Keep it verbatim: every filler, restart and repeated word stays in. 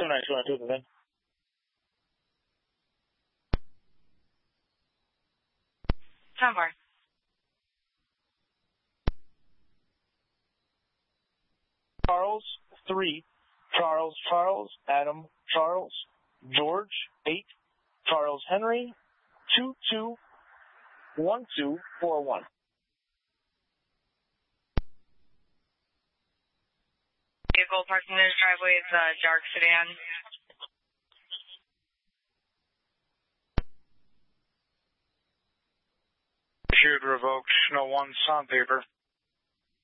two nine two nine two, then. Somewhere. Charles, three. Charles, Charles, Adam, Charles, George, eight. Charles Henry, two two one two four one. Vehicle parked in his driveway is a dark sedan. Issued revoked, no one, on paper.